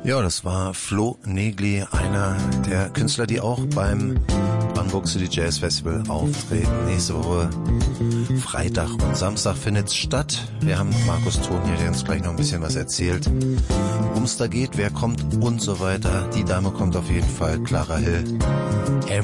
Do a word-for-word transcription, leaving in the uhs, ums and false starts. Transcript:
Ja, das war Flo Negli, einer der Künstler, die auch beim Brandenburg City Jazz Festival auftreten. Nächste Woche Freitag und Samstag findet's statt. Wir haben Markus Thon hier, der uns gleich noch ein bisschen was erzählt, worum es da geht, wer kommt und so weiter. Die Dame kommt auf jeden Fall, Clara Hill. Every